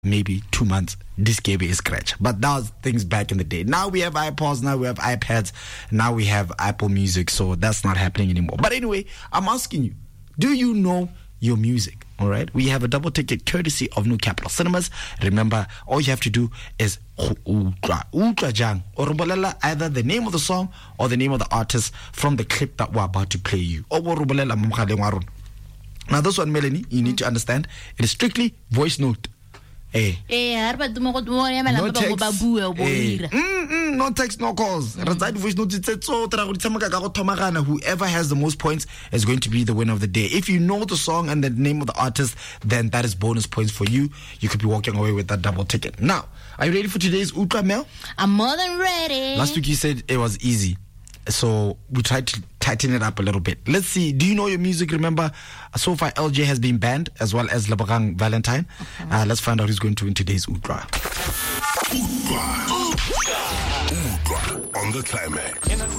maybe 2 months, this gave a scratch. But that was things back in the day. Now we have iPods, now we have iPads, now we have Apple Music, so that's not happening anymore. But anyway, I'm asking you, do you know your music? All right, we have a double ticket courtesy of New Capital Cinemas. Remember, all you have to do is ultra jang or either the name of the song or the name of the artist from the clip that we're about to play you. Now this one, Melanie, you need to understand, it is strictly voice note. No text, no text, no calls. Whoever has the most points is going to be the winner of the day. If you know the song and the name of the artist, then that is bonus points for you. You could be walking away with that double ticket. Now, are you ready for today's Ultra Mel? I'm more than ready. Last week you said it was easy, so we tried to tighten it up a little bit. Let's see. Do you know your music? Remember, so far LJ has been banned, as well as Lebagang Valentine. Okay. Let's find out who's going to win today's Ultra. Ultra on the Climax.